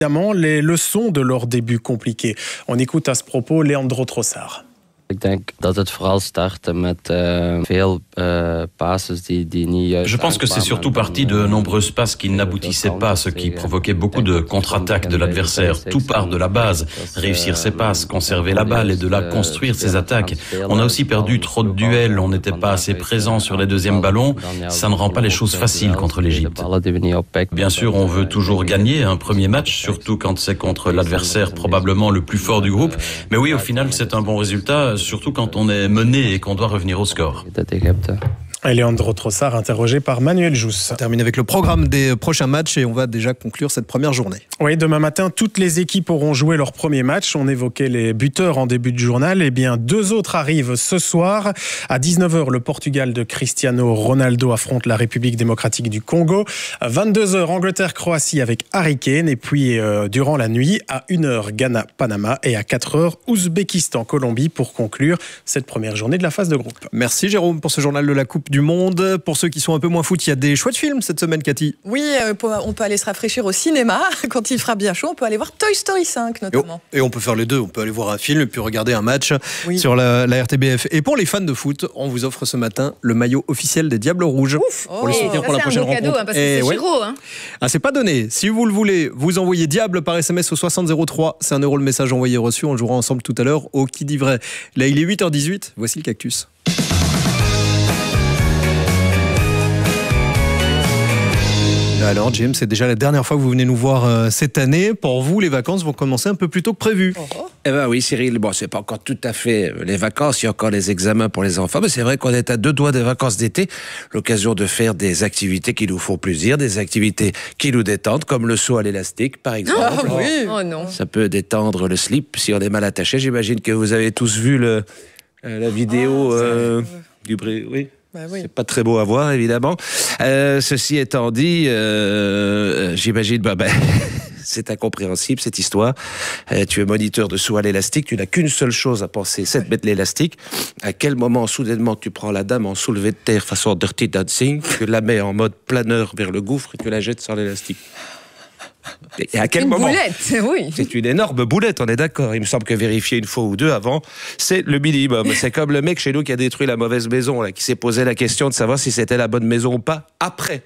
Évidemment, les leçons de leur début compliqué. On écoute à ce propos Leandro Trossard. Ik denk dat het vooral startte met veel passes die niet juist. Je pense que c'est surtout parti de nombreuses passes qui n'aboutissaient pas, ce qui provoquait beaucoup de contre-attaques de l'adversaire. Tout part de la base. Réussir ses passes, conserver la balle et de là construire ses attaques. On a aussi perdu trop de duels, on n'était pas assez présent sur les deuxièmes ballons. Ça ne rend pas les choses faciles contre l'Égypte. Bien sûr, on veut toujours gagner un premier match, surtout quand c'est contre l'adversaire probablement le plus fort du groupe. Mais oui, au final, c'est un bon résultat, surtout quand on est mené et qu'on doit revenir au score. Leandro Trossard, interrogé par Manuel Jousse. On termine avec le programme des prochains matchs et on va déjà conclure cette première journée. Oui, demain matin, toutes les équipes auront joué leur premier match. On évoquait les buteurs en début de journal. Eh bien, 2 autres arrivent ce soir. À 19h, le Portugal de Cristiano Ronaldo affronte la République démocratique du Congo. À 22h, Angleterre-Croatie avec Harry Kane. Et puis, durant la nuit, à 1h, Ghana-Panama. Et à 4h, Ouzbékistan-Colombie pour conclure cette première journée de la phase de groupe. Merci Jérôme pour ce journal de la Coupe du Monde. Pour ceux qui sont un peu moins foot, il y a des chouettes films cette semaine, Cathy. Oui, on peut aller se rafraîchir au cinéma. Quand il fera bien chaud, on peut aller voir Toy Story 5 notamment. Et on peut faire les deux. On peut aller voir un film et puis regarder un match sur la RTBF. Et pour les fans de foot, on vous offre ce matin le maillot officiel des Diables Rouges. Pour les soutenir pour la prochaine rencontre. C'est un beau cadeau, parce que c'est Giro. Ah, c'est pas donné. Si vous le voulez, vous envoyez Diable par SMS au 6003. C'est 1 € le message envoyé reçu. On jouera ensemble tout à l'heure au Qui dit vrai. Là, il est 8h18. Voici le cactus. Alors James, c'est déjà la dernière fois que vous venez nous voir cette année. Pour vous, les vacances vont commencer un peu plus tôt que prévu. Eh ben oui Cyril, bon c'est pas encore tout à fait les vacances, il y a encore les examens pour les enfants, mais c'est vrai qu'on est à 2 doigts des vacances d'été, l'occasion de faire des activités qui nous font plaisir, des activités qui nous détendent, comme le saut à l'élastique par exemple. Ah oui. Oh non. Ça peut détendre le slip si on est mal attaché. J'imagine que vous avez tous vu la vidéo du bruit. Oui. Bah oui. C'est pas très beau à voir, évidemment. Ceci étant dit, j'imagine, c'est incompréhensible cette histoire. Tu es moniteur de saut à l'élastique, tu n'as qu'une seule chose à penser, c'est de mettre l'élastique. À quel moment, soudainement, tu prends la dame en soulevé de terre façon Dirty Dancing, tu la mets en mode planeur vers le gouffre et tu la jettes sur l'élastique? Et à quel moment? Boulette, oui. C'est une énorme boulette, on est d'accord. Il me semble que vérifier une fois ou deux avant, c'est le minimum. C'est comme le mec chez nous qui a détruit la mauvaise maison, là, qui s'est posé la question de savoir si c'était la bonne maison ou pas après.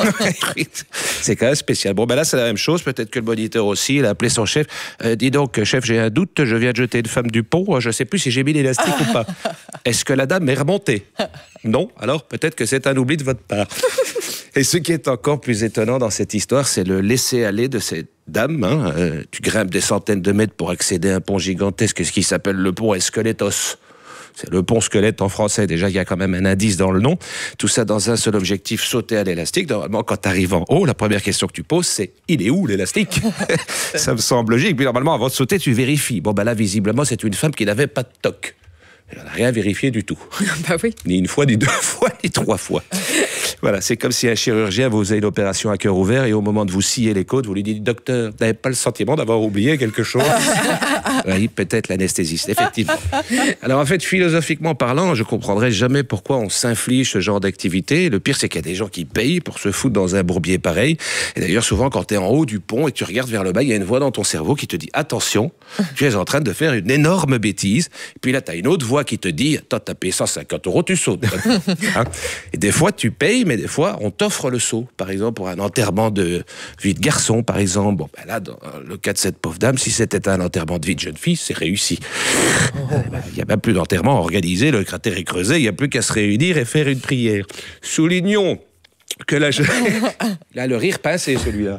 C'est quand même spécial. Bon, là, c'est la même chose. Peut-être que le moniteur aussi, il a appelé son chef. Dis donc, chef, j'ai un doute. Je viens de jeter une femme du pont. Je ne sais plus si j'ai mis l'élastique ou pas. Est-ce que la dame est remontée? Non. Alors, peut-être que c'est un oubli de votre part. Et ce qui est encore plus étonnant dans cette histoire, c'est le laisser-aller de cette dame. Tu grimpes des centaines de mètres pour accéder à un pont gigantesque, ce qui s'appelle le pont Esqueletos. C'est le pont squelette en français. Déjà, il y a quand même un indice dans le nom. Tout ça dans un seul objectif, sauter à l'élastique. Normalement, quand tu arrives en haut, la première question que tu poses, c'est « il est où l'élastique ?» Ça me semble logique. Puis normalement, avant de sauter, tu vérifies. Bon, là, visiblement, c'est une femme qui n'avait pas de toc. Elle n'a rien vérifié du tout. Bah oui. Ni une fois, ni 2 fois, ni 3 fois. Voilà, c'est comme si un chirurgien vous faisait une opération à cœur ouvert et au moment de vous scier les côtes, vous lui dites « Docteur, vous n'avez pas le sentiment d'avoir oublié quelque chose ?» Oui, peut-être l'anesthésiste, effectivement. Alors en fait, philosophiquement parlant, je ne comprendrais jamais pourquoi on s'inflige ce genre d'activité. Le pire, c'est qu'il y a des gens qui payent pour se foutre dans un bourbier pareil. Et d'ailleurs, souvent, quand tu es en haut du pont et que tu regardes vers le bas, il y a une voix dans ton cerveau qui te dit « Attention, tu es en train de faire une énorme bêtise. » Et puis là, tu as une autre voix qui te dit « Attends, tu as payé 150 €, tu sautes. » Et des fois, tu payes, mais des fois, on t'offre le saut. Par exemple, pour un enterrement de vie de garçon, par exemple. Bon, là, dans le cas de cette pauvre dame, si c'était un enterrement de vie de jeune fille, c'est réussi. Il n'y a même plus d'enterrement organisé, le cratère est creusé, il n'y a plus qu'à se réunir et faire une prière. Soulignons que la jeune... Là, le rire pincé, celui-là.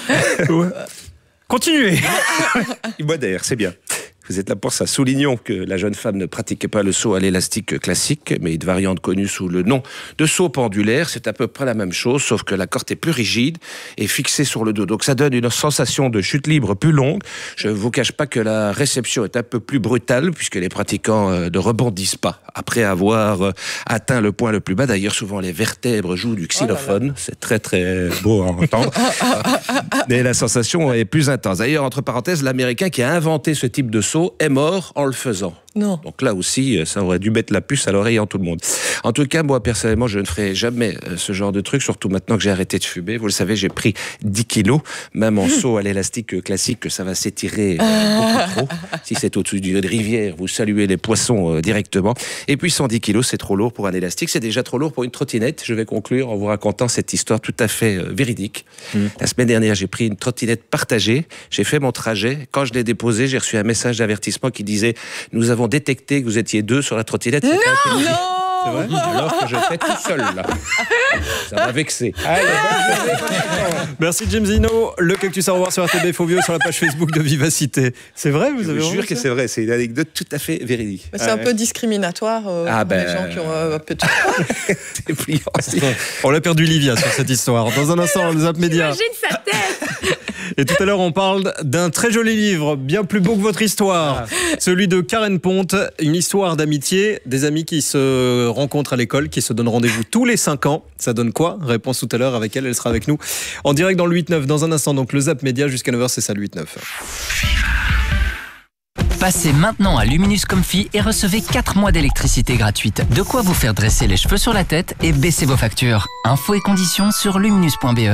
Continuez. Il modère, c'est bien. Vous êtes là pour ça. Soulignons que la jeune femme ne pratiquait pas le saut à l'élastique classique, mais une variante connue sous le nom de saut pendulaire. C'est à peu près la même chose, sauf que la corde est plus rigide et fixée sur le dos. Donc ça donne une sensation de chute libre plus longue. Je ne vous cache pas que la réception est un peu plus brutale, puisque les pratiquants ne rebondissent pas après avoir atteint le point le plus bas. D'ailleurs, souvent les vertèbres jouent du xylophone. C'est très très beau à entendre. Mais la sensation est plus intense. D'ailleurs, entre parenthèses, l'Américain qui a inventé ce type de saut est mort en le faisant. Non. Donc là aussi, ça aurait dû mettre la puce à l'oreille en tout le monde. En tout cas, moi, personnellement, je ne ferai jamais ce genre de truc, surtout maintenant que j'ai arrêté de fumer. Vous le savez, j'ai pris 10 kilos, même en saut à l'élastique classique, que ça va s'étirer beaucoup trop. Si c'est au-dessus d'une rivière, vous saluez les poissons directement. Et puis 110 kilos, c'est trop lourd pour un élastique. C'est déjà trop lourd pour une trottinette. Je vais conclure en vous racontant cette histoire tout à fait véridique. La semaine dernière, j'ai pris une trottinette partagée. J'ai fait mon trajet. Quand je l'ai déposée, j'ai reçu un message d'avertissement qui disait « Nous avons détecté que vous étiez 2 sur la trottinette. » Non. C'est vrai ? Alors que je fais tout seul, là. Ça m'a vexé. Allez, bonne journée. Merci Jim Zino. Le Cactus à revoir sur RTB Faux Vieux sur la page Facebook de Vivacité. C'est vrai, vous avez Je jure que c'est vrai. C'est une anecdote tout à fait véridique. Mais c'est un peu discriminatoire pour les gens qui ont un peu de... C'est pliant aussi. On l'a perdu Livia sur cette histoire. Dans un instant, le Zap Média. J'imagine sa tête. Et tout à l'heure, on parle d'un très joli livre, bien plus beau que votre histoire. Celui de Karen Ponte, une histoire d'amitié, des amis qui se rencontrent à l'école, qui se donnent rendez-vous tous les 5 ans. Ça donne quoi ? Réponse tout à l'heure avec elle, elle sera avec nous en direct dans le 8-9 dans un instant. Donc le Zap Média jusqu'à 9h, c'est ça le 8-9. Passez maintenant à Luminus Comfy et recevez 4 mois d'électricité gratuite. De quoi vous faire dresser les cheveux sur la tête et baisser vos factures. Infos et conditions sur luminus.be.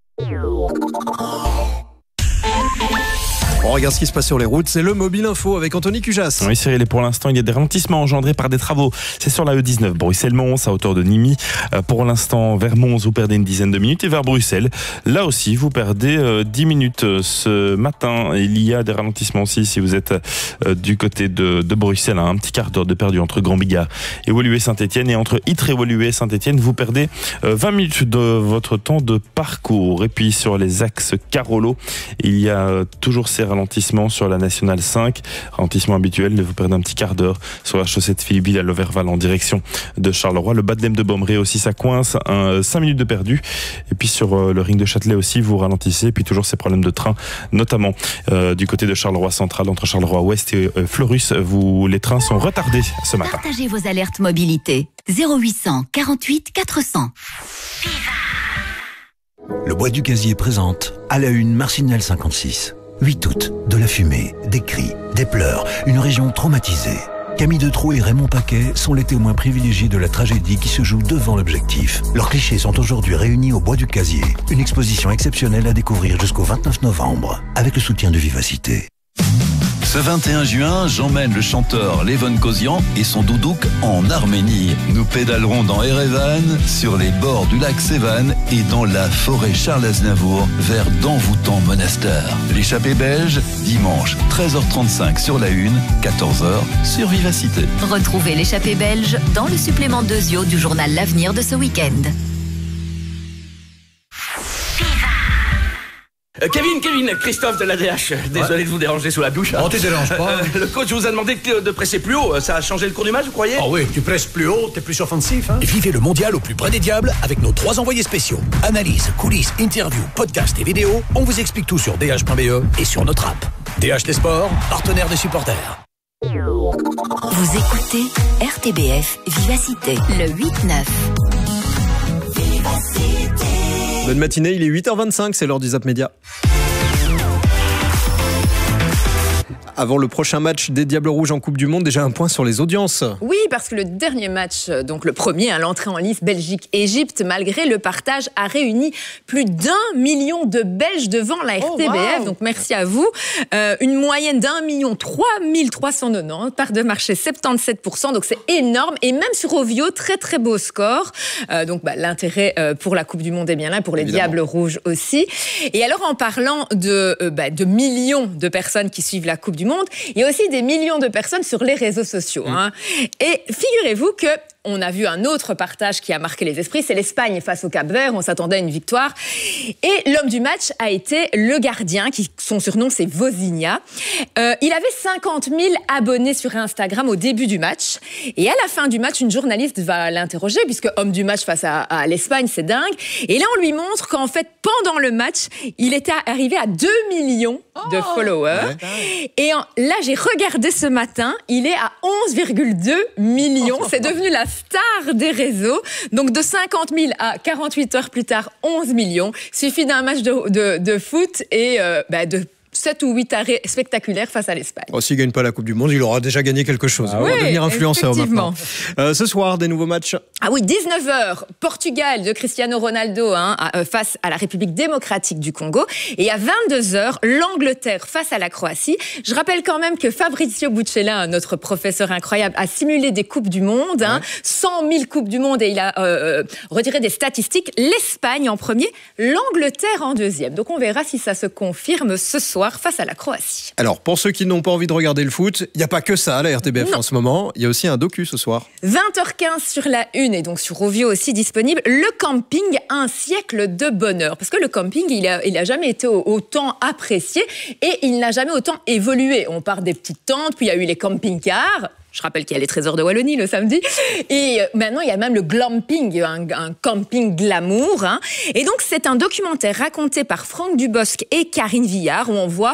On regarde ce qui se passe sur les routes, c'est le Mobile Info avec Anthony Cujas. Oui Cyril, et pour l'instant il y a des ralentissements engendrés par des travaux. C'est sur la E19 Bruxelles-Mons à hauteur de Nimy. Pour l'instant vers Mons vous perdez une dizaine de minutes et vers Bruxelles, là aussi vous perdez 10 minutes. Ce matin il y a des ralentissements aussi si vous êtes du côté de Bruxelles, un petit quart d'heure de perdu entre Grand-Bigard et Woluwe-Saint-Etienne, et entre Ytre et Woluwe-Saint-Etienne vous perdez 20 minutes de votre temps de parcours. Et puis sur les axes Carolo, il y a toujours ces ralentissements sur la Nationale 5, ralentissement habituel, vous perdez un petit quart d'heure sur la chaussée de Philippeville à Loverval en direction de Charleroi. Le Bas-de-Lem de Bommeré aussi, ça coince, 5 minutes de perdu. Et puis sur le ring de Châtelet aussi, vous ralentissez. Et puis toujours ces problèmes de train, notamment du côté de Charleroi Central, entre Charleroi Ouest et Fleurus, les trains sont retardés ce matin. Partagez vos alertes mobilité. 0800 48 400. Le Bois du Casier présente à la une Marcinelle 56. 8 août, de la fumée, des cris, des pleurs, une région traumatisée. Camille Detraux et Raymond Paquet sont les témoins privilégiés de la tragédie qui se joue devant l'objectif. Leurs clichés sont aujourd'hui réunis au Bois du Casier. Une exposition exceptionnelle à découvrir jusqu'au 29 novembre, avec le soutien de Vivacité. Ce 21 juin, j'emmène le chanteur Levon Kozian et son doudouk en Arménie. Nous pédalerons dans Erevan, sur les bords du lac Sevan et dans la forêt Charles Aznavour vers d'envoûtants monastères. L'échappée belge, dimanche 13h35 sur la Une, 14h sur Vivacité. Retrouvez l'échappée belge dans le supplément 2 du journal L'Avenir de ce week-end. Kevin, Christophe de l'ADH. Désolé de vous déranger sous la douche. Oh, tu déranges pas. Le coach vous a demandé de presser plus haut. Ça a changé le cours du match, vous croyez? Oh oui, tu presses plus haut, t'es plus offensif. Hein. Vivez le mondial au plus près des diables avec nos 3 envoyés spéciaux. Analyse, coulisses, interviews, podcasts et vidéos. On vous explique tout sur dh.be et sur notre app. DH des sports, partenaire des supporters. Vous écoutez RTBF Vivacité, le 8-9. Vivacité. Bonne matinée, il est 8h25, c'est l'heure du Zap Média. Avant le prochain match des Diables Rouges en Coupe du Monde, déjà un point sur les audiences. Oui, parce que le dernier match, donc le premier à l'entrée en lice, Belgique-Égypte, malgré le partage, a réuni plus d'1 million de Belges devant la RTBF. Donc merci à vous. Une moyenne d'1 3 390, part de marché 77%, donc c'est énorme. Et même sur Ovio, très très beau score. Donc l'intérêt pour la Coupe du Monde est bien là, pour les Diables Rouges aussi. Et alors en parlant de millions de personnes qui suivent la Coupe du Monde, il y a aussi des millions de personnes sur les réseaux sociaux. Hein. Et figurez-vous que on a vu un autre partage qui a marqué les esprits, c'est l'Espagne face au Cap-Vert. On s'attendait à une victoire. Et l'homme du match a été le gardien, son surnom c'est Vozinha. Il avait 50 000 abonnés sur Instagram au début du match. Et à la fin du match, une journaliste va l'interroger, puisque homme du match face à l'Espagne, c'est dingue. Et là, on lui montre qu'en fait, pendant le match, il était arrivé à 2 millions de followers. Et là, j'ai regardé ce matin, il est à 11,2 millions. C'est devenu la star des réseaux. Donc de 50 000 à 48 heures plus tard, 11 millions. Suffit d'un match de foot et de 7 ou 8 arrêts spectaculaires face à l'Espagne. S'il ne gagne pas la Coupe du Monde, il aura déjà gagné quelque chose. Il va devenir influenceur maintenant. Ce soir, des nouveaux matchs. Ah oui, 19h, Portugal de Cristiano Ronaldo face à la République démocratique du Congo. Et à 22h, l'Angleterre face à la Croatie. Je rappelle quand même que Fabrizio Buccella, notre professeur incroyable, a simulé des Coupes du Monde, 100 000 Coupes du Monde, et il a retiré des statistiques. L'Espagne en premier, l'Angleterre en deuxième. Donc on verra si ça se confirme ce soir face à la Croatie. Alors, pour ceux qui n'ont pas envie de regarder le foot, il n'y a pas que ça à la RTBF en ce moment. Il y a aussi un docu ce soir. 20h15 sur la Une et donc sur Ovio aussi disponible. Le camping, un siècle de bonheur. Parce que le camping, il a jamais été autant apprécié et il n'a jamais autant évolué. On part des petites tentes, puis il y a eu les camping-cars. Je rappelle qu'il y a les Trésors de Wallonie le samedi. Et maintenant, il y a même le glamping, un camping glamour. Et donc, c'est un documentaire raconté par Franck Dubosc et Karine Villard, où on voit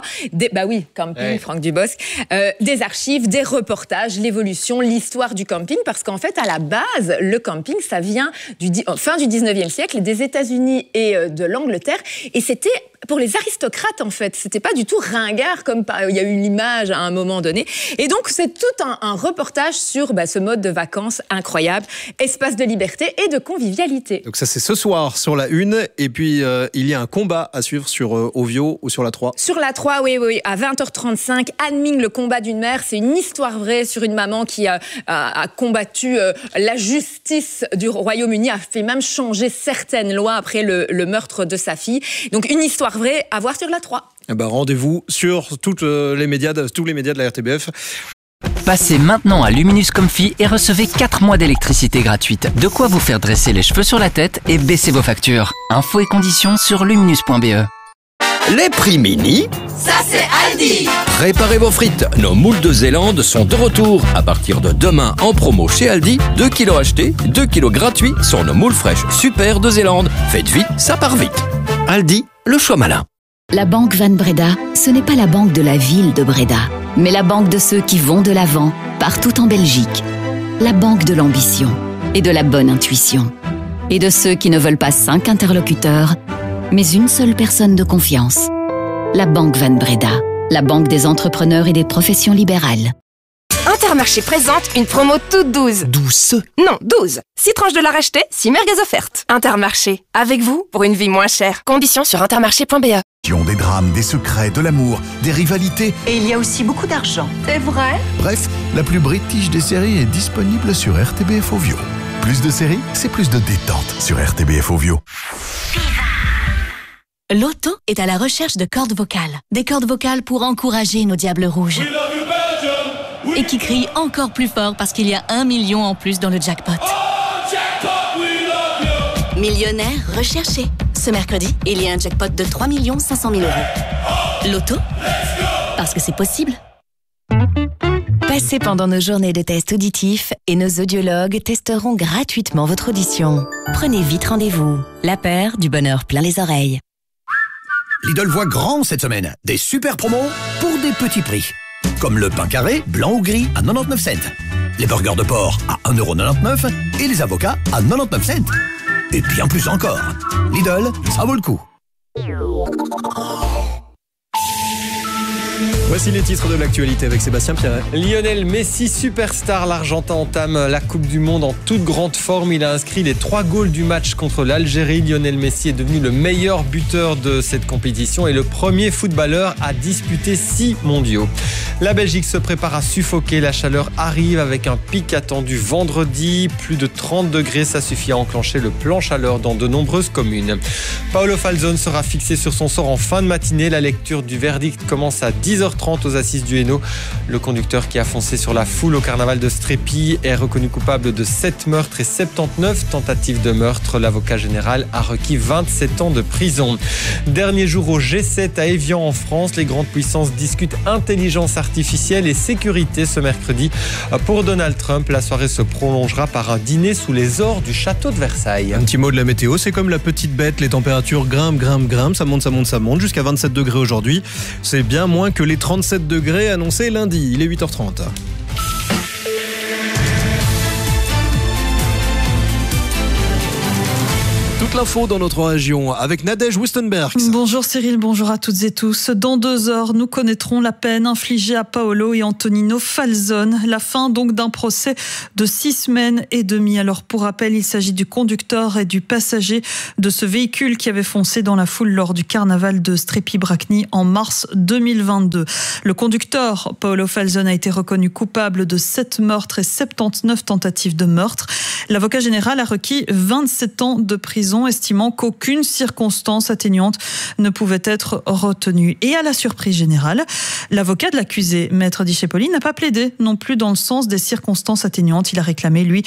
Franck Dubosc, des archives, des reportages, l'évolution, l'histoire du camping. Parce qu'en fait, à la base, le camping, ça vient fin du 19e siècle, des États-Unis et de l'Angleterre. Et c'était pour les aristocrates, en fait. C'était pas du tout ringard, comme il y a eu l'image à un moment donné. Et donc, c'est tout un reportage sur ce mode de vacances incroyable, espace de liberté et de convivialité. Donc ça, c'est ce soir sur la Une. Et puis, il y a un combat à suivre sur Ovio ou sur la 3. Sur la 3, oui. À 20h35, Anne Ming, le combat d'une mère. C'est une histoire vraie sur une maman qui a combattu la justice du Royaume-Uni, a fait même changer certaines lois après le meurtre de sa fille. Donc, une histoire vraie à voir sur la 3. Rendez-vous sur tous les médias de la RTBF. Passez maintenant à Luminous Comfy et recevez 4 mois d'électricité gratuite. De quoi vous faire dresser les cheveux sur la tête et baisser vos factures. Infos et conditions sur luminous.be. Les prix mini, ça c'est Aldi. Préparez vos frites, nos moules de Zélande sont de retour. À partir de demain en promo chez Aldi, 2 kilos achetés, 2 kilos gratuits sur nos moules fraîches super de Zélande. Faites vite, ça part vite. Aldi, le choix malin. La banque Van Breda, ce n'est pas la banque de la ville de Breda, mais la banque de ceux qui vont de l'avant, partout en Belgique. La banque de l'ambition et de la bonne intuition. Et de ceux qui ne veulent pas 5 interlocuteurs, mais une seule personne de confiance. La banque Van Breda, la banque des entrepreneurs et des professions libérales. Intermarché présente une promo toute 12. 12? Non, 12. 6 tranches de la racheter, 6 merguez offertes. Intermarché, avec vous pour une vie moins chère. Conditions sur intermarché.be. Des drames, des secrets, de l'amour, des rivalités. Et il y a aussi beaucoup d'argent. C'est vrai? Bref, la plus british des séries est disponible sur RTBF Ovio. Plus de séries, c'est plus de détente sur RTBF Ovio. Loto est à la recherche de cordes vocales. Des cordes vocales pour encourager nos diables rouges. Et qui crient encore plus fort parce qu'il y a 1 million en plus dans le jackpot. Millionnaire recherché. Ce mercredi, il y a un jackpot de 3 500 000 €. Loto, parce que c'est possible. Passez pendant nos journées de tests auditifs et nos audiologues testeront gratuitement votre audition. Prenez vite rendez-vous. La paire du bonheur plein les oreilles. Lidl voit grand cette semaine. Des super promos pour des petits prix. Comme le pain carré, blanc ou gris, à 99 cents. Les burgers de porc à 1,99 € et les avocats à 99 cents. Et bien plus encore. Lidl, ça vaut le coup. Voici les titres de l'actualité avec Sébastien Pierret. Lionel Messi, superstar, l'Argentin entame la Coupe du Monde en toute grande forme. Il a inscrit les 3 goals du match contre l'Algérie. Lionel Messi est devenu le meilleur buteur de cette compétition et le premier footballeur à disputer 6 mondiaux. La Belgique se prépare à suffoquer. La chaleur arrive avec un pic attendu vendredi. Plus de 30 degrés, ça suffit à enclencher le plan chaleur dans de nombreuses communes. Paolo Falzone sera fixé sur son sort en fin de matinée. La lecture du verdict commence à 10h30 aux assises du Hainaut. Le conducteur qui a foncé sur la foule au carnaval de Strépy est reconnu coupable de 7 meurtres et 79 tentatives de meurtre. L'avocat général a requis 27 ans de prison. Dernier jour au G7 à Évian en France. Les grandes puissances discutent intelligence artificielle et sécurité ce mercredi. Pour Donald Trump, la soirée se prolongera par un dîner sous les ors du château de Versailles. Un petit mot de la météo, c'est comme la petite bête, les températures grimpent, ça monte jusqu'à 27 degrés aujourd'hui. C'est bien moins que les 37 degrés annoncés lundi. Il est 8h30. toute l'info dans notre région avec Nadège Wustenberg. Bonjour Cyril, bonjour à toutes et tous. Dans 2 heures, nous connaîtrons la peine infligée à Paolo et Antonino Falzone. La fin donc d'un procès de 6 semaines et demie. Alors pour rappel, il s'agit du conducteur et du passager de ce véhicule qui avait foncé dans la foule lors du carnaval de Strepi-Bracni en mars 2022. Le conducteur, Paolo Falzone, a été reconnu coupable de 7 meurtres et 79 tentatives de meurtre. L'avocat général a requis 27 ans de prison, estimant qu'aucune circonstance atténuante ne pouvait être retenue. Et à la surprise générale, l'avocat de l'accusé, Maître Discepoli, n'a pas plaidé non plus dans le sens des circonstances atténuantes. Il a réclamé, lui,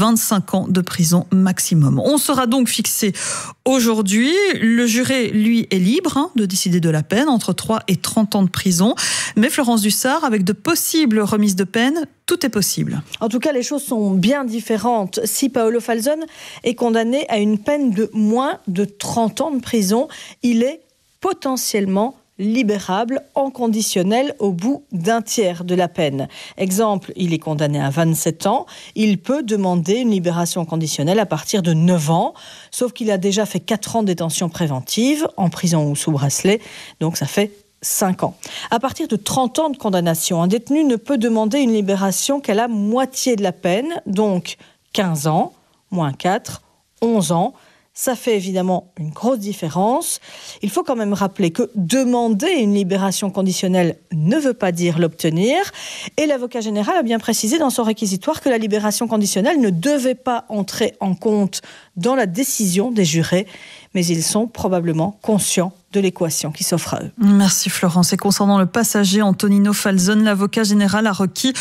25 ans de prison maximum. On sera donc fixé aujourd'hui. Le juré, lui, est libre de décider de la peine, entre 3 et 30 ans de prison. Mais Florence Dussart, avec de possibles remises de peine, tout est possible. En tout cas, les choses sont bien différentes. Si Paolo Falzone est condamné à une peine de moins de 30 ans de prison, il est potentiellement libérable en conditionnel au bout d'un tiers de la peine. Exemple, il est condamné à 27 ans, il peut demander une libération conditionnelle à partir de 9 ans, sauf qu'il a déjà fait 4 ans de détention préventive, en prison ou sous bracelet, donc ça fait 5 ans. À partir de 30 ans de condamnation, un détenu ne peut demander une libération qu'à la moitié de la peine, donc 15 ans, moins 4, 11 ans. Ça fait évidemment une grosse différence. Il faut quand même rappeler que demander une libération conditionnelle ne veut pas dire l'obtenir. Et l'avocat général a bien précisé dans son réquisitoire que la libération conditionnelle ne devait pas entrer en compte dans la décision des jurés, mais ils sont probablement conscients de l'équation qui s'offre à eux. Merci Florence. Et concernant le passager Antonino Falzone, l'avocat général a requis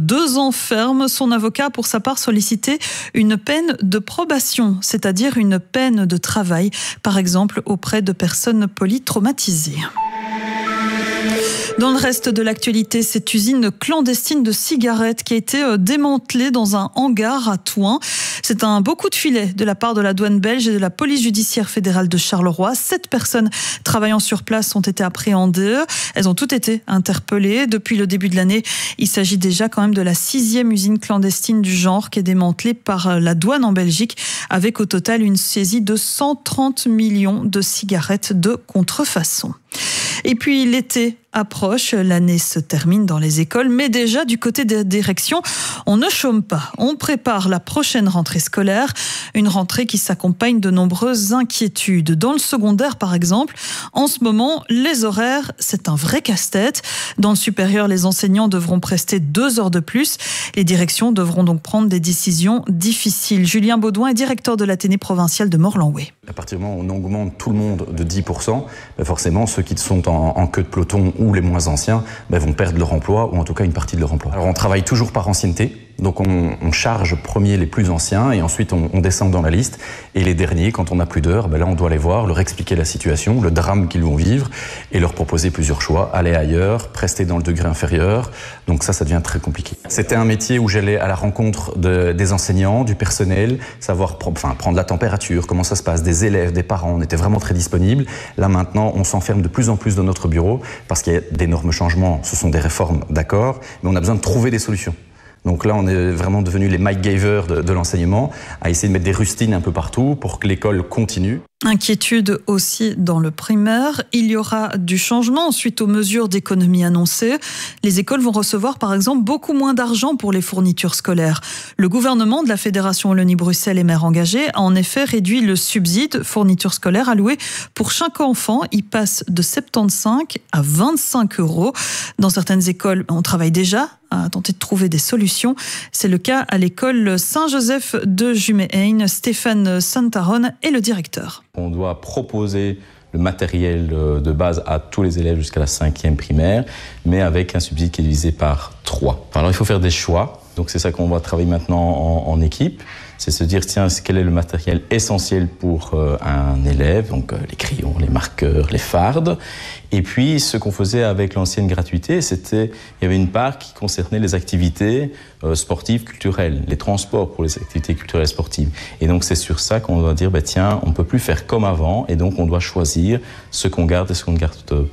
2 ans ferme. Son avocat a pour sa part sollicité une peine de probation, c'est-à-dire une peine de travail, par exemple auprès de personnes polytraumatisées. Dans le reste de l'actualité, cette usine clandestine de cigarettes qui a été démantelée dans un hangar à Thouin. C'est un beau coup de filet de la part de la douane belge et de la police judiciaire fédérale de Charleroi. 7 personnes travaillant sur place ont été appréhendées. Elles ont toutes été interpellées. Depuis le début de l'année, il s'agit déjà quand même de la 6e usine clandestine du genre qui est démantelée par la douane en Belgique, avec au total une saisie de 130 millions de cigarettes de contrefaçon. Et puis l'été approche, l'année se termine dans les écoles, mais déjà du côté des directions, on ne chôme pas. On prépare la prochaine rentrée scolaire, une rentrée qui s'accompagne de nombreuses inquiétudes. Dans le secondaire, par exemple, en ce moment, les horaires, c'est un vrai casse-tête. Dans le supérieur, les enseignants devront prester 2 heures de plus. Les directions devront donc prendre des décisions difficiles. Julien Baudouin est directeur de l'Athénée provincial de Morlanway. À partir du moment où on augmente tout le monde de 10%, forcément ceux qui sont en queue de peloton ou les moins anciens vont perdre leur emploi ou en tout cas une partie de leur emploi. Alors on travaille toujours par ancienneté. Donc on charge premier les plus anciens et ensuite on descend dans la liste. Et les derniers, quand on n'a plus d'heures, là on doit les voir, leur expliquer la situation, le drame qu'ils vont vivre et leur proposer plusieurs choix. Aller ailleurs, rester dans le degré inférieur. Donc ça devient très compliqué. C'était un métier où j'allais à la rencontre des enseignants, du personnel, savoir prendre la température, comment ça se passe, des élèves, des parents. On était vraiment très disponibles. Là maintenant, on s'enferme de plus en plus dans notre bureau parce qu'il y a d'énormes changements. Ce sont des réformes, d'accord, mais on a besoin de trouver des solutions. Donc là, on est vraiment devenus les Mike Gaver de l'enseignement, à essayer de mettre des rustines un peu partout pour que l'école continue. Inquiétude aussi dans le primaire. Il y aura du changement suite aux mesures d'économie annoncées. Les écoles vont recevoir par exemple beaucoup moins d'argent pour les fournitures scolaires. Le gouvernement de la Fédération Wallonie-Bruxelles et Maires engagés a en effet réduit le subside fourniture scolaire alloué pour chaque enfant. Il passe de 75 à 25 €. Dans certaines écoles, on travaille déjà à tenter de trouver des solutions. C'est le cas à l'école Saint-Joseph de Juméhain. Stéphane Santaron est le directeur. On doit proposer le matériel de base à tous les élèves jusqu'à la 5e primaire, mais avec un subside qui est divisé par 3. Alors il faut faire des choix, donc c'est ça qu'on va travailler maintenant en équipe. C'est se dire, tiens, quel est le matériel essentiel pour un élève, donc les crayons, les marqueurs, les fardes. Et puis, ce qu'on faisait avec l'ancienne gratuité, il y avait une part qui concernait les activités sportives, culturelles, les transports pour les activités culturelles sportives. Et donc, c'est sur ça qu'on doit dire, tiens, on ne peut plus faire comme avant, et donc on doit choisir ce qu'on garde et ce qu'on ne garde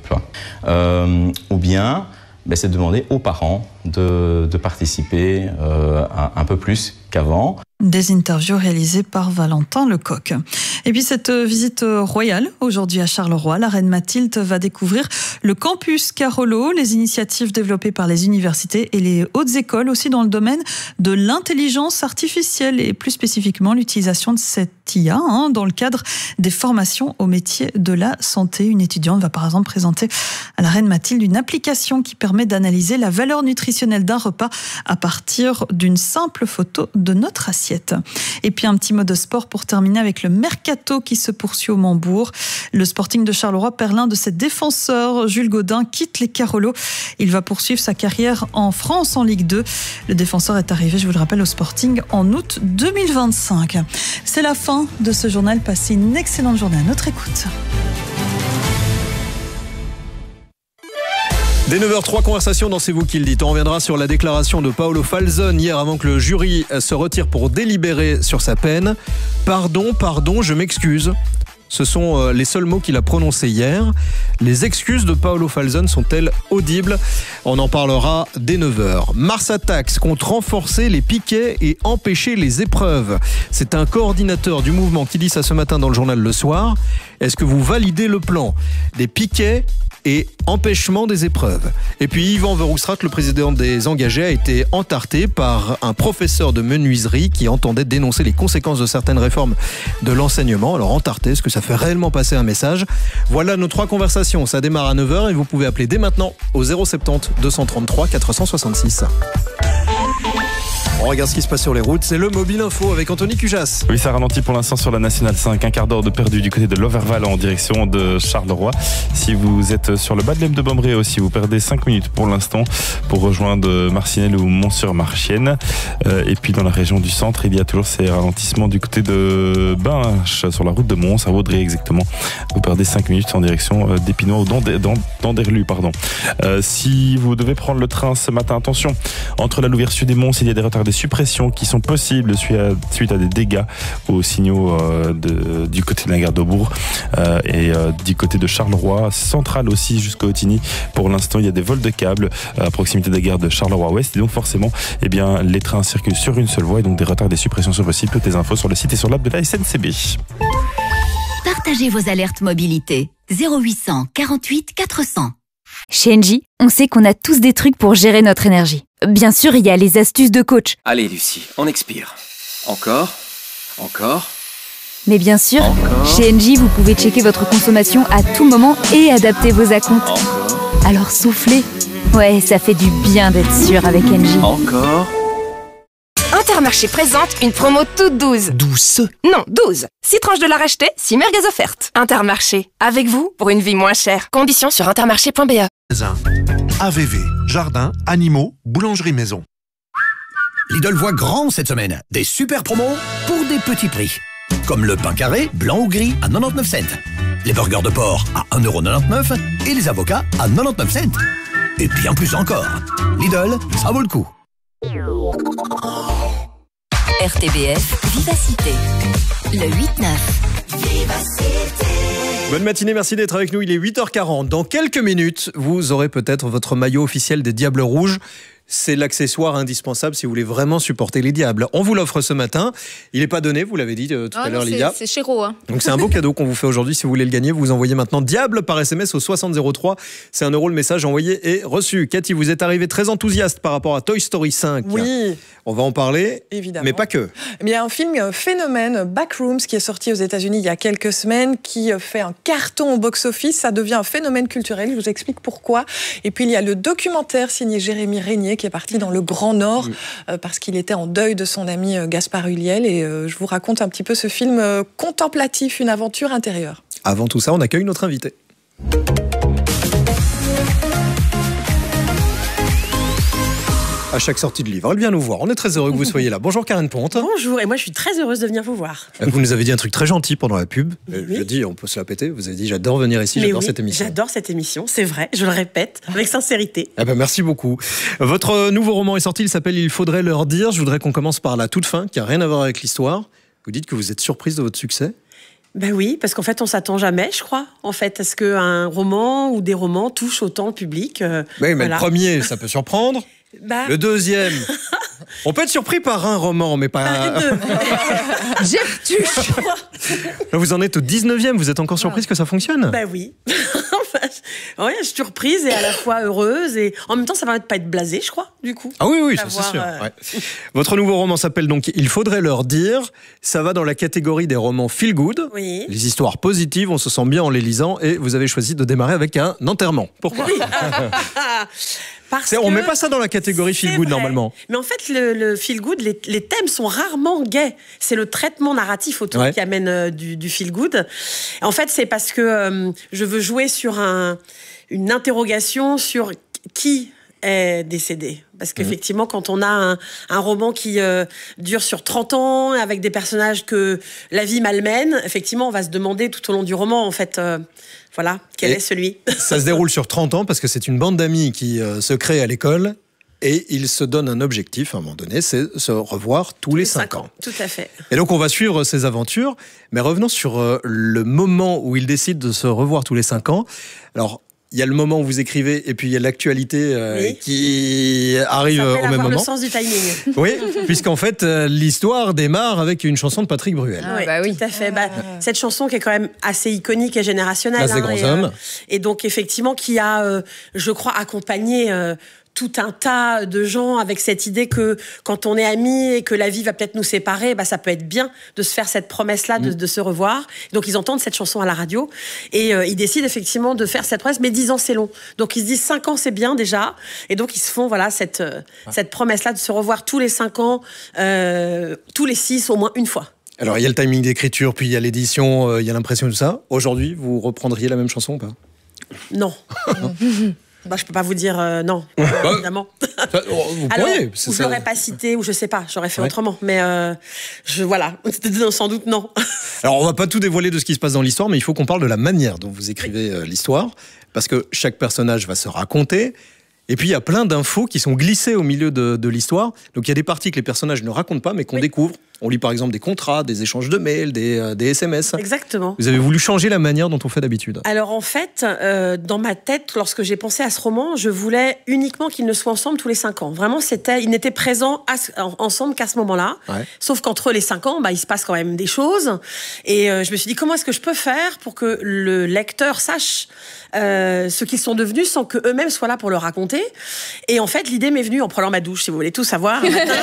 pas. Ou bien, c'est de demander aux parents de participer un peu plus qu'avant. Des interviews réalisées par Valentin Lecoq. Et puis cette visite royale aujourd'hui à Charleroi, la reine Mathilde va découvrir le campus Carolo, les initiatives développées par les universités et les hautes écoles aussi dans le domaine de l'intelligence artificielle et plus spécifiquement l'utilisation de cette IA dans le cadre des formations au métier de la santé. Une étudiante va par exemple présenter à la reine Mathilde une application qui permet d'analyser la valeur nutritionnelle d'un repas à partir d'une simple photo de notre assiette. Et puis un petit mot de sport pour terminer avec le mercato qui se poursuit au Mambourg. Le Sporting de Charleroi perd l'un de ses défenseurs. Jules Godin quitte les Carolos. Il va poursuivre sa carrière en France en Ligue 2. Le défenseur est arrivé, je vous le rappelle, au Sporting en août 2025. C'est la fin de ce journal. Passez une excellente journée à notre écoute. Dès 9h03, conversation dans C'est vous qui le dites. On reviendra sur la déclaration de Paolo Falzon hier avant que le jury se retire pour délibérer sur sa peine. Pardon, je m'excuse. Ce sont les seuls mots qu'il a prononcés hier. Les excuses de Paolo Falzon sont-elles audibles ? On en parlera dès 9h. Mars Attacks compte renforcer les piquets et empêcher les épreuves. C'est un coordinateur du mouvement qui dit ça ce matin dans le journal Le Soir. Est-ce que vous validez le plan ? Des piquets et empêchement des épreuves. Et puis Yvan Verhofstadt, le président des engagés, a été entarté par un professeur de menuiserie qui entendait dénoncer les conséquences de certaines réformes de l'enseignement. Alors entarté, est-ce que ça fait réellement passer un message ? Voilà nos 3 conversations. Ça démarre à 9h et vous pouvez appeler dès maintenant au 070 233 466. On regarde ce qui se passe sur les routes, c'est le Mobile Info avec Anthony Cujas. Oui, ça ralentit pour l'instant sur la Nationale 5, un quart d'heure de perdu du côté de Loverval en direction de Charleroi. Si vous êtes sur le bas de l'Em de Bombré aussi, vous perdez 5 minutes pour l'instant pour rejoindre Marcinelle ou Mont-sur-Marchienne. Et puis dans la région du centre, il y a toujours ces ralentissements du côté de Binche sur la route de Mons, à Vaudrey exactement. Vous perdez 5 minutes en direction d'Épinois ou d'Anderlu, pardon. Si vous devez prendre le train ce matin, attention, entre la Louvière Sud et Mons, il y a des retards, des suppressions qui sont possibles suite à des dégâts aux signaux du côté de la gare d'Aubourg et du côté de Charleroi, centrale aussi jusqu'à Otigny. Pour l'instant, il y a des vols de câbles à proximité de la gare de Charleroi-Ouest et donc forcément, les trains circulent sur une seule voie et donc des retards, des suppressions sont possibles. Toutes les infos sur le site et sur l'app de la SNCB. Partagez vos alertes mobilité. 0800 48 400. Chez Engie, on sait qu'on a tous des trucs pour gérer notre énergie. Bien sûr, il y a les astuces de coach. Allez Lucie, on expire. Encore. Mais bien sûr, chez Engie, vous pouvez checker votre consommation à tout moment et adapter vos acomptes. Alors soufflez. Ouais, ça fait du bien d'être sûr avec Engie. Encore. Intermarché présente une promo toute 12. 12. Non, 12. 6 tranches de la racheter, 6 merguez offertes. Intermarché, avec vous pour une vie moins chère. Conditions sur intermarché.be. AVV, jardin, animaux, boulangerie maison. Lidl voit grand cette semaine. Des super promos pour des petits prix. Comme le pain carré, blanc ou gris, à 99 cents. Les burgers de porc à 1,99€ et les avocats à 99 cents. Et bien plus encore. Lidl, ça vaut le coup. RTBF Vivacité. Le 8-9. Vivacité. Bonne matinée, merci d'être avec nous. Il est 8h40. Dans quelques minutes, vous aurez peut-être votre maillot officiel des Diables Rouges. C'est l'accessoire indispensable si vous voulez vraiment supporter les Diables. On vous l'offre ce matin. Il n'est pas donné, vous l'avez dit tout à l'heure, Lydia. C'est chéro. Donc c'est un beau cadeau qu'on vous fait aujourd'hui. Si vous voulez le gagner, vous envoyez maintenant Diable par SMS au 6003. C'est €1 le message envoyé et reçu. Cathy, vous êtes arrivée très enthousiaste par rapport à Toy Story 5. Oui. On va en parler, évidemment. Mais pas que. Il y a un film phénomène, Backrooms, qui est sorti aux États-Unis il y a quelques semaines, qui fait un carton au box-office. Ça devient un phénomène culturel. Je vous explique pourquoi. Et puis il y a le documentaire signé Jérémy Régnier qui est parti dans le Grand Nord parce qu'il était en deuil de son ami Gaspard Ulliel. Et je vous raconte un petit peu ce film contemplatif, une aventure intérieure. Avant tout ça, on accueille notre invité. À chaque sortie de livre, elle vient nous voir. On est très heureux que vous soyez là. Bonjour Karen Ponte. Bonjour, et moi je suis très heureuse de venir vous voir. Vous nous avez dit un truc très gentil pendant la pub. Je dis, on peut se la péter. Vous avez dit, j'adore venir ici, j'adore cette émission. J'adore cette émission, c'est vrai, je le répète, avec sincérité. Merci beaucoup. Votre nouveau roman est sorti, il s'appelle Il faudrait leur dire. Je voudrais qu'on commence par la toute fin, qui n'a rien à voir avec l'histoire. Vous dites que vous êtes surprise de votre succès. Ben oui, parce qu'en fait, on s'attend jamais, je crois, en fait, à ce qu'un roman ou des romans touchent autant le public. Oui, mais le premier, ça peut surprendre. Le deuxième, On peut être surpris par un roman, mais pas... Jeptuche. Là, vous en êtes au 19e, vous êtes encore surprise que ça fonctionne? Ben oui. Ouais, je suis surprise et à la fois heureuse. Et en même temps, ça va pas être blasé, je crois, du coup. Ah oui, ça c'est sûr. Ouais. Votre nouveau roman s'appelle donc « Il faudrait leur dire ». Ça va dans la catégorie des romans feel good. Oui. Les histoires positives, on se sent bien en les lisant. Et vous avez choisi de démarrer avec un enterrement. Pourquoi? On met pas ça dans la catégorie feel good normalement. Mais en fait, le feel good, les thèmes sont rarement gays. C'est le traitement narratif autour qui amène du feel good. En fait, c'est parce que je veux jouer sur une interrogation sur qui est décédé. Parce qu'effectivement, quand on a un roman qui dure sur 30 ans, avec des personnages que la vie malmène, effectivement, on va se demander tout au long du roman, en fait, voilà, quel est celui. Ça se déroule sur 30 ans parce que c'est une bande d'amis qui se crée à l'école et ils se donnent un objectif à un moment donné, c'est se revoir tous les 5 ans. Tout à fait. Et donc on va suivre ces aventures, mais revenons sur le moment où ils décident de se revoir tous les 5 ans. Alors, il y a le moment où vous écrivez et puis il y a l'actualité qui arrive au même moment. Le sens du timing. Oui, puisqu'en fait, l'histoire démarre avec une chanson de Patrick Bruel. Oui, tout à fait. Cette chanson qui est quand même assez iconique et générationnelle. Place des grands hommes. Et donc, effectivement, qui a, je crois, accompagné... tout un tas de gens avec cette idée que quand on est amis et que la vie va peut-être nous séparer, ça peut être bien de se faire cette promesse-là de se revoir. Donc ils entendent cette chanson à la radio et ils décident effectivement de faire cette promesse, mais 10 ans c'est long. Donc ils se disent 5 ans c'est bien déjà. Et donc ils se font cette promesse-là de se revoir tous les 5 ans, tous les 6 au moins une fois. Alors il y a le timing d'écriture, puis il y a l'édition, il y a l'impression de tout ça. Aujourd'hui, vous reprendriez la même chanson ou pas? Non. Je peux pas vous dire non, évidemment. Vous pourriez. Je l'aurais pas cité, ou je sais pas, j'aurais fait autrement. Mais voilà, sans doute non. Alors on va pas tout dévoiler de ce qui se passe dans l'histoire, mais il faut qu'on parle de la manière dont vous écrivez l'histoire, parce que chaque personnage va se raconter. Et puis il y a plein d'infos qui sont glissées au milieu de l'histoire. Donc il y a des parties que les personnages ne racontent pas, mais qu'on découvre. On lit par exemple des contrats, des échanges de mails, des SMS. Exactement. Vous avez voulu changer la manière dont on fait d'habitude. Alors en fait, dans ma tête, lorsque j'ai pensé à ce roman, je voulais uniquement qu'ils ne soient ensemble tous les 5 ans. Vraiment, ils n'étaient présents ensemble qu'à ce moment-là. Ouais. Sauf qu'entre les 5 ans, il se passe quand même des choses. Et je me suis dit, comment est-ce que je peux faire pour que le lecteur sache ce qu'ils sont devenus sans qu'eux-mêmes soient là pour le raconter. Et en fait, l'idée m'est venue en prenant ma douche, si vous voulez tout savoir.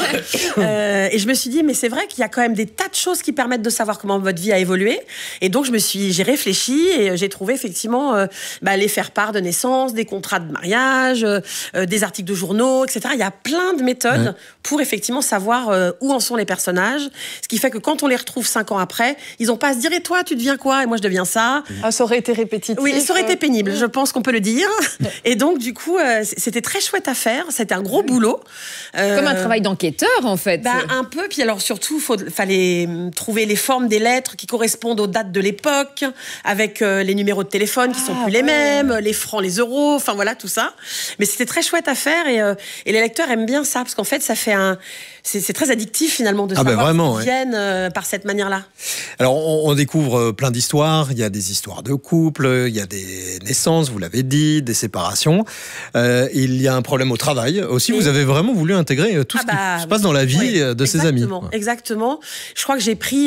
Et je me suis dit, mais c'est vrai qu'il y a quand même des tas de choses qui permettent de savoir comment votre vie a évolué. Et donc, j'ai réfléchi et j'ai trouvé effectivement les faire-part de naissance, des contrats de mariage, des articles de journaux, etc. Il y a plein de méthodes pour effectivement savoir où en sont les personnages. Ce qui fait que quand on les retrouve 5 ans après, ils n'ont pas à se dire, et toi, tu deviens quoi? Et moi, je deviens ça. Ça aurait été répétitif. Oui, ça aurait été pénible. Je pense qu'on peut le dire. Et donc, du coup, c'était très chouette à faire. C'était un gros boulot. Comme un travail d'enquêteur, en fait. Un peu. Puis alors, surtout, fallait trouver les formes des lettres qui correspondent aux dates de l'époque, avec les numéros de téléphone qui sont plus les mêmes, les francs, les euros, enfin voilà, tout ça. Mais c'était très chouette à faire et les lecteurs aiment bien ça, parce qu'en fait, ça fait c'est très addictif finalement de savoir vraiment, qu'ils viennent par cette manière-là. Alors on découvre plein d'histoires, il y a des histoires de couple, il y a des naissances, vous l'avez dit, des séparations, il y a un problème au travail aussi, vous avez vraiment voulu intégrer tout ce qui se passe dans la vie de ses amis. Exactement. Je crois que j'ai pris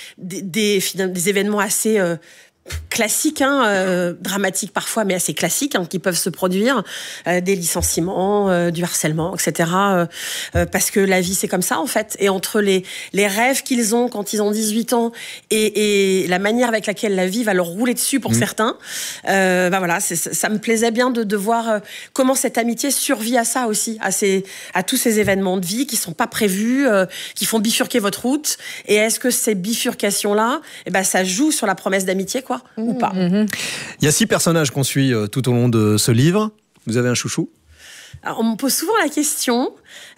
des événements assez... classiques, dramatiques parfois, mais assez classiques, qui peuvent se produire, des licenciements, du harcèlement, etc. Parce que la vie, c'est comme ça, en fait. Et entre les rêves qu'ils ont quand ils ont 18 ans et la manière avec laquelle la vie va leur rouler dessus pour certains, voilà, ça me plaisait bien de voir comment cette amitié survit à ça aussi, à tous ces événements de vie qui sont pas prévus, qui font bifurquer votre route. Et est-ce que ces bifurcations-là, ça joue sur la promesse d'amitié, quoi? Ou pas. Il y a 6 personnages qu'on suit tout au long de ce livre. Vous avez un chouchou? Alors, on me pose souvent la question.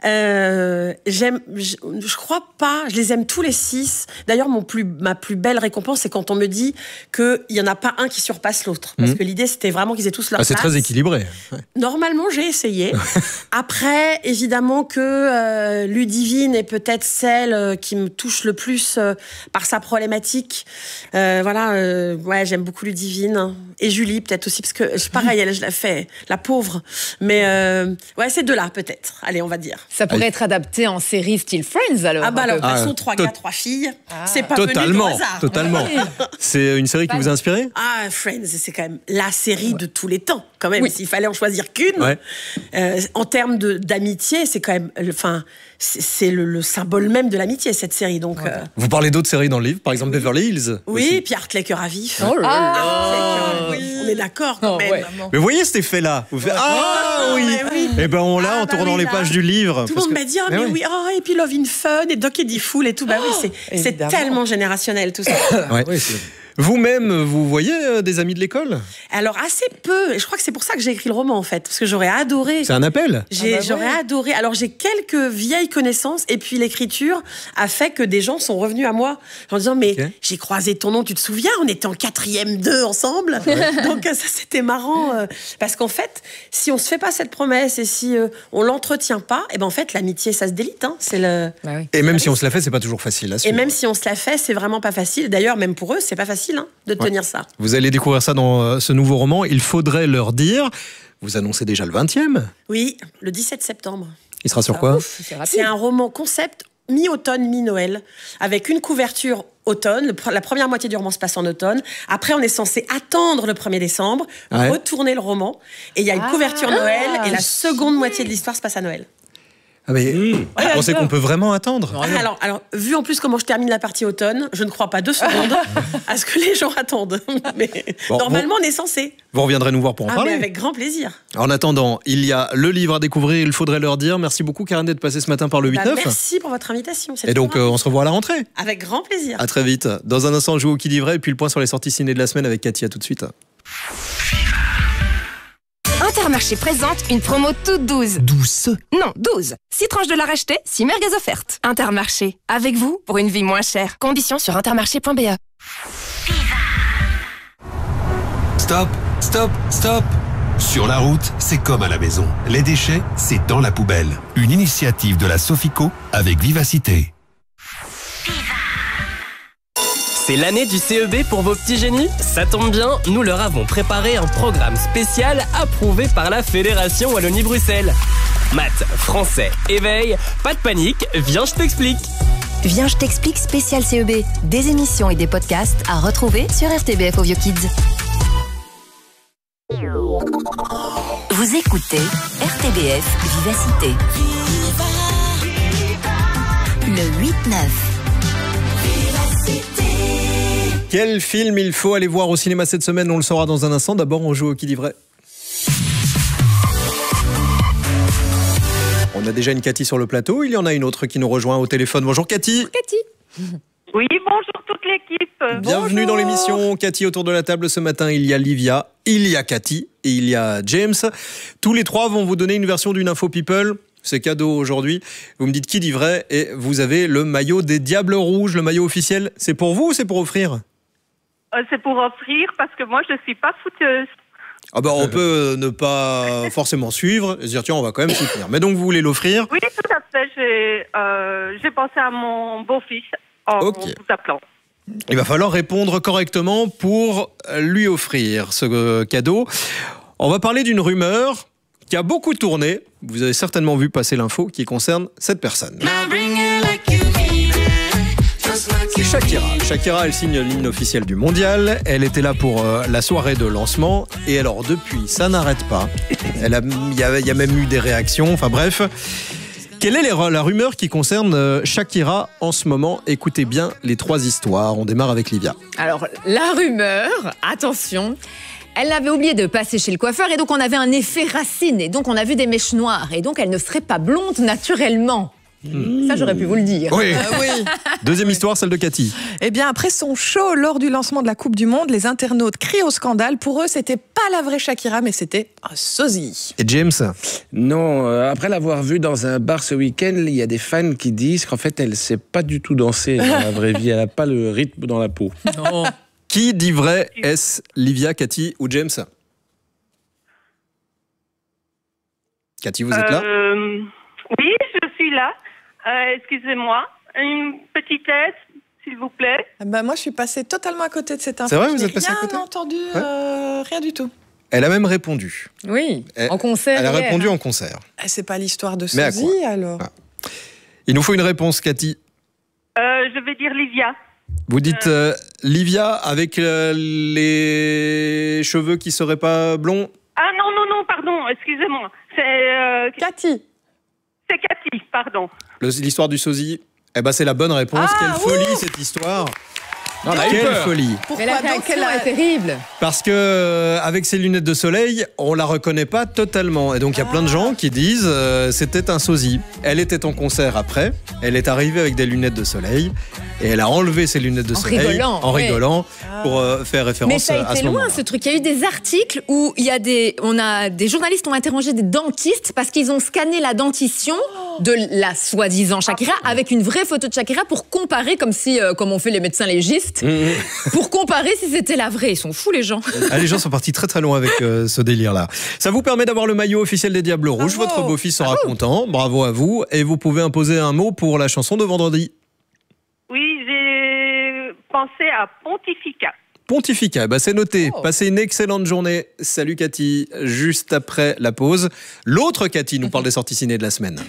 Je crois pas. Je les aime tous les 6. D'ailleurs, ma plus belle récompense, c'est quand on me dit qu'il y en a pas un qui surpasse l'autre. Parce que l'idée, c'était vraiment qu'ils aient tous leur place. C'est très équilibré. Normalement, j'ai essayé. Après, évidemment que Ludivine est peut-être celle qui me touche le plus par sa problématique. Voilà. J'aime beaucoup Ludivine. Et Julie, peut-être aussi, parce que pareil, je la fais, la pauvre. Mais Ouais, ces deux-là, peut-être. Allez, on va dire. Ça pourrait être adapté en série style Friends, alors. Ah bah alors, de toute façon, 3 gars, 3 filles, c'est pas totalement, venu de hasard. totalement. C'est une série qui vous a inspiré? Ah, Friends, c'est quand même la série de tous les temps, quand même. S'il fallait en choisir qu'une, en termes d'amitié, c'est quand même, enfin, c'est le symbole même de l'amitié, cette série. Donc, Vous parlez d'autres séries dans le livre, par exemple Beverly Hills. oui, puis Heartley Cœur à vif. Oh là là. On est d'accord quand même. Mais vous voyez cet effet-là, vous faites, ah oui. Et ben on l'a en tournant les pages du livre. Tout le monde m'a dit et puis Love in Fun et Doc Eddie Fool et tout. Bah oui, c'est tellement générationnel tout ça. Vous-même, vous voyez des amis de l'école? Alors assez peu, et je crois que c'est pour ça que j'ai écrit le roman en fait, parce que j'aurais adoré. C'est un appel? J'aurais adoré. Alors j'ai quelques vieilles connaissances, et puis l'écriture a fait que des gens sont revenus à moi en disant mais j'ai croisé ton nom, tu te souviens? On était en 4e 2 ensemble. Donc ça c'était marrant, parce qu'en fait, si on se fait pas cette promesse et si on l'entretient pas, et ben en fait l'amitié ça se délite. Hein. C'est le. Et même si on se la fait, c'est pas toujours facile à suivre. Et même si on se la fait, c'est vraiment pas facile. D'ailleurs, même pour eux, c'est pas facile de tenir ça. Vous allez découvrir ça dans ce nouveau roman. Il faudrait leur dire. Vous annoncez déjà le 20e? Oui, le 17 septembre. Il sera sur quoi? C'est un roman concept mi-automne, mi-Noël, avec une couverture automne. La première moitié du roman se passe en automne. Après, on est censé attendre le 1er décembre, retourner le roman. Et il y a une couverture Noël, et la seconde moitié de l'histoire se passe à Noël. Ah mais vous pensez qu'on peut vraiment attendre? Alors, vu en plus comment je termine la partie automne, je ne crois pas 2 secondes à ce que les gens attendent. Mais normalement, on est censé. Vous reviendrez nous voir pour en parler. Mais avec grand plaisir. En attendant, il y a le livre à découvrir, il faudrait leur dire. Merci beaucoup, Karen, d'être passée ce matin par le 8-9. Merci pour votre invitation. Et donc, on se revoit à la rentrée. Avec grand plaisir. À très vite. Dans un instant, on joue au qui dit vrai, et puis le point sur les sorties ciné de la semaine avec Cathy. À tout de suite. Intermarché présente une promo toute douce. Douce? Non, 12. 6 tranches de la rachetée, 6 merguez offertes. Intermarché, avec vous pour une vie moins chère. Conditions sur intermarché.be. Stop, stop, stop. Sur la route, c'est comme à la maison. Les déchets, c'est dans la poubelle. Une initiative de la Sofico avec vivacité. C'est l'année du CEB pour vos petits génies? Ça tombe bien, nous leur avons préparé un programme spécial approuvé par la Fédération Wallonie-Bruxelles. Maths, français, éveil, pas de panique, viens je t'explique. Viens, je t'explique spécial CEB. Des émissions et des podcasts à retrouver sur RTBF Au Vieux Kids. Vous écoutez RTBF Vivacité. Le 8-9. Quel film il faut aller voir au cinéma cette semaine? On le saura dans un instant. D'abord, on joue au qui dit vrai. On a déjà une Cathy sur le plateau. Il y en a une autre qui nous rejoint au téléphone. Bonjour Cathy. Bonjour Cathy. Oui, bonjour toute l'équipe. Bienvenue dans l'émission. Cathy, autour de la table ce matin, il y a Livia, il y a Cathy et il y a James. Tous les trois vont vous donner une version d'une info people. C'est cadeau aujourd'hui. Vous me dites qui dit vrai et vous avez le maillot des Diables Rouges, le maillot officiel. C'est pour vous ou c'est pour offrir? C'est pour offrir parce que moi je suis pas fouteuse. Ah bah on peut ne pas forcément suivre et se dire tiens on va quand même soutenir. Mais donc vous voulez l'offrir? Oui tout à fait. J'ai pensé à mon beau-fils en vous appelant. Il va falloir répondre correctement pour lui offrir ce cadeau. On va parler d'une rumeur qui a beaucoup tourné. Vous avez certainement vu passer l'info qui concerne cette personne. C'est Shakira. Shakira, elle signe l'hymne officiel du mondial. Elle était là pour la soirée de lancement. Et alors, depuis, ça n'arrête pas. Il y a même eu des réactions. Enfin bref. Quelle est la rumeur qui concerne Shakira en ce moment? Écoutez bien les 3 histoires. On démarre avec Livia. Alors, la rumeur, attention, elle avait oublié de passer chez le coiffeur et donc on avait un effet racine. Et donc on a vu des mèches noires. Et donc elle ne serait pas blonde naturellement. Ça, j'aurais pu vous le dire. Oui. Deuxième histoire, celle de Cathy. Eh bien, après son show lors du lancement de la Coupe du Monde, les internautes crient au scandale. Pour eux, c'était pas la vraie Shakira, mais c'était un sosie. Et James? Non, après l'avoir vue dans un bar ce week-end, il y a des fans qui disent qu'en fait, elle sait pas du tout danser dans la vraie vie. Elle n'a pas le rythme dans la peau. Non. Qui dit vrai? Est-ce Livia, Cathy ou James? Cathy, vous êtes là? Oui, je suis là. Excusez-moi. Une petite aide, s'il vous plaît. Moi, je suis passée totalement à côté de cette info. C'est vrai, vous êtes passée à côté? Rien entendu, rien du tout. Elle a même répondu. Oui, en concert. Elle a hier, répondu en concert. C'est pas l'histoire de Mais à sosie, quoi alors. Il nous faut une réponse, Cathy. Je vais dire Livia. Vous dites Livia avec les cheveux qui seraient pas blonds? Ah non, pardon, excusez-moi. C'est Cathy. C'est Cathy, pardon. L'histoire du sosie? Eh ben, c'est la bonne réponse. Quelle folie cette histoire! Quelle folie! Mais la réaction est terrible. Parce que avec ses lunettes de soleil, on la reconnaît pas totalement. Et donc il y a plein de gens qui disent c'était un sosie. Elle était en concert après. Elle est arrivée avec des lunettes de soleil et elle a enlevé ses lunettes de soleil en rigolant pour faire référence Mais ça à a été ce moment. loin ce truc. Il y a eu des articles où des journalistes ont interrogé des dentistes parce qu'ils ont scanné la dentition de la soi-disant Shakira avec une vraie photo de Shakira pour comparer comme on fait les médecins légistes. Pour comparer si c'était la vraie. Ils sont fous les gens. Les gens sont partis très très loin avec ce délire-là. Ça vous permet d'avoir le maillot officiel des Diables Rouges. Votre beau-fils sera content. Bravo à vous. Et vous pouvez imposer un mot pour la chanson de vendredi. Oui, j'ai pensé à Pontifica. Pontifica, c'est noté. Passez une excellente journée. Salut Cathy. Juste après la pause, l'autre Cathy nous parle des sorties ciné de la semaine.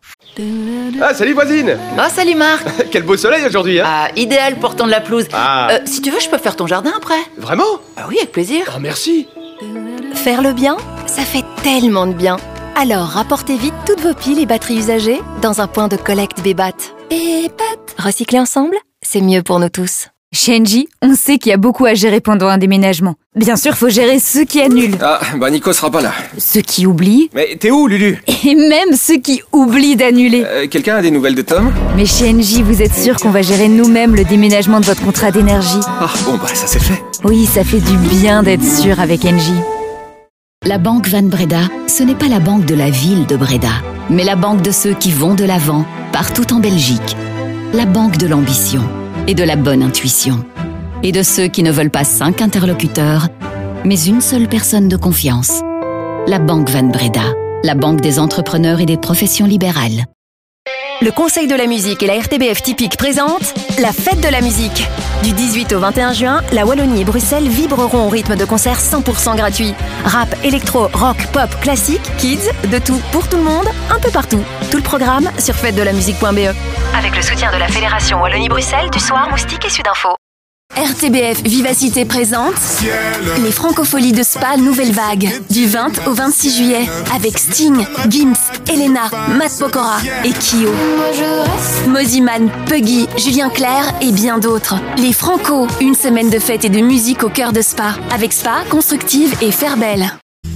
Ah, salut voisine. Oh, salut Marc. Quel beau soleil aujourd'hui, hein. Ah, idéal pour tendre la pelouse. Si tu veux, je peux faire ton jardin après. Vraiment? Ah oui, avec plaisir. Oh, merci. Faire le bien, ça fait tellement de bien. Alors, rapportez vite toutes vos piles et batteries usagées dans un point de collecte Bébat. Bébat. Recycler ensemble, c'est mieux pour nous tous. Chez Engie, on sait qu'il y a beaucoup à gérer pendant un déménagement. Bien sûr, faut gérer ceux qui annulent. Ah, Nico sera pas là. Ceux qui oublient. Mais t'es où, Lulu? Et même ceux qui oublient d'annuler. Quelqu'un a des nouvelles de Tom? Mais chez Engie, vous êtes sûr qu'on va gérer nous-mêmes le déménagement de votre contrat d'énergie? Ah, bon, ça c'est fait. Oui, ça fait du bien d'être sûr avec Engie. La banque Van Breda, ce n'est pas la banque de la ville de Breda, mais la banque de ceux qui vont de l'avant, partout en Belgique. La banque de l'ambition et de la bonne intuition. Et de ceux qui ne veulent pas 5 interlocuteurs, mais une seule personne de confiance. La banque Van Breda, la banque des entrepreneurs et des professions libérales. Le Conseil de la musique et la RTBF Typique présentent la fête de la musique. Du 18 au 21 juin, la Wallonie et Bruxelles vibreront au rythme de concerts 100% gratuits. Rap, électro, rock, pop, classique, kids, de tout pour tout le monde, un peu partout. Tout le programme sur fêtedelamusique.be. Avec le soutien de la Fédération Wallonie-Bruxelles, du Soir, Moustique et Sudinfo. RTBF Vivacité présente les Francopholies de Spa Nouvelle Vague du 20 au 26 juillet avec Sting, Gims, Elena, Matt Pokora et Kyo. Moziman, Puggy, Julien Clerc et bien d'autres. Les Franco, une semaine de fête et de musique au cœur de Spa avec Spa, Constructive et Faire Belle.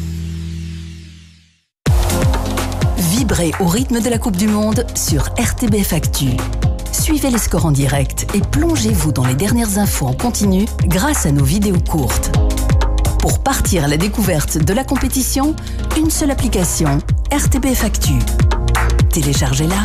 Vibrez au rythme de la Coupe du Monde sur RTBF Actu. Suivez les scores en direct et plongez-vous dans les dernières infos en continu grâce à nos vidéos courtes. Pour partir à la découverte de la compétition, une seule application, RTBF Actu. Téléchargez-la.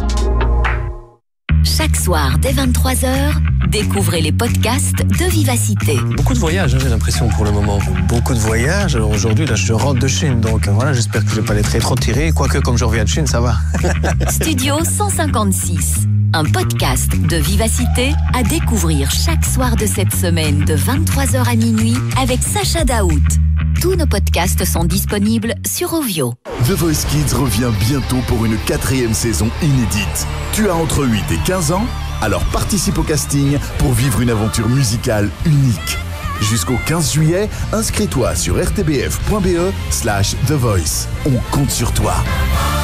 Chaque soir, dès 23h, découvrez les podcasts de Vivacité. Beaucoup de voyages, j'ai l'impression, pour le moment. Beaucoup de voyages. Alors aujourd'hui, là, je rentre de Chine, donc voilà, j'espère que je vais pas être trop tiré. Quoique, comme je reviens de Chine, ça va. Studio 156, un podcast de Vivacité à découvrir chaque soir de cette semaine de 23h à minuit avec Sacha Daout. Tous nos podcasts sont disponibles sur Ovio. The Voice Kids revient bientôt pour une 4e saison inédite. Tu as entre 8 et 15 ans? Alors participe au casting pour vivre une aventure musicale unique. Jusqu'au 15 juillet, inscris-toi sur rtbf.be/The Voice. On compte sur toi.